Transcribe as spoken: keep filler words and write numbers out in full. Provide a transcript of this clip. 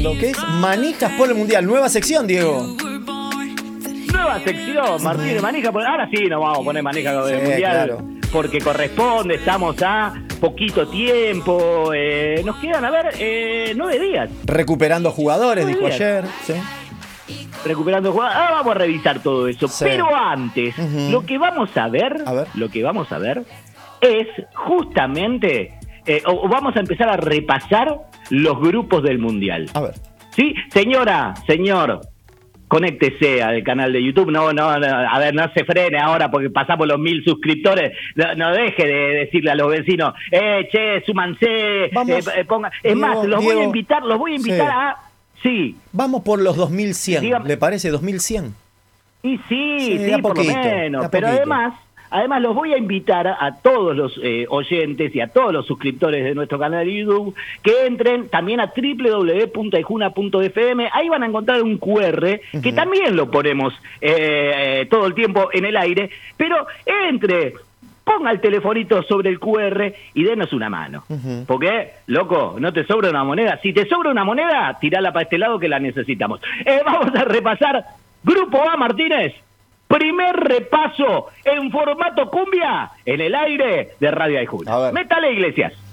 Lo que es manijas por el mundial. Nueva sección, Diego. Nueva sección, Martín de Manija. Ahora sí nos vamos a poner manija del Sí, mundial. claro. Porque corresponde, estamos a poquito tiempo. Eh, nos quedan, a ver, eh, nueve días. Recuperando jugadores, Nueve dijo días. ayer. Sí. Recuperando jugadores. Ahora vamos a revisar todo eso. Sí. Pero antes, Ujú. lo que vamos a ver, A ver. lo que vamos a ver es justamente, eh, o, o vamos a empezar a repasar los grupos del mundial. A ver. ¿Sí? Señora, señor, conéctese al canal de YouTube. No, no, no, a ver, no se frene ahora porque pasamos los mil suscriptores. No, no deje de decirle a los vecinos, eh, che, súmanse, Vamos. eh, eh, ponga. Es Diego, más, los voy Diego. a invitar, los voy a invitar Sí. a. Sí, Vamos por los dos mil cien. Dígame. ¿Le parece? dos mil cien. y sí, Sí, sí, de a por poquito, lo menos. de a Pero poquito. además, además los voy a invitar a, a todos los eh, oyentes y a todos los suscriptores de nuestro canal de YouTube que entren también a doble u doble u doble u punto aijuna punto efe eme. Ahí van a encontrar un cu erre que Ujú. también lo ponemos eh, todo el tiempo en el aire. Pero entre, ponga el telefonito sobre el cu erre y denos una mano. Ujú. Porque, loco, no te sobra una moneda. Si te sobra una moneda, tirala para este lado que la necesitamos. Eh, vamos a repasar Grupo A, Martínez. Primer repaso en formato cumbia en el aire de Radio A Aijuna. ver. Métale, Iglesias.